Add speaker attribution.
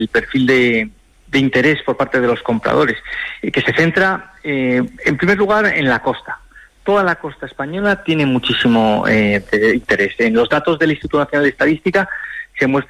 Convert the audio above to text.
Speaker 1: el perfil de interés por parte de los compradores, que se centra, en primer lugar, en la costa. Toda la costa española tiene muchísimo interés. En los datos del Instituto Nacional de Estadística se muestra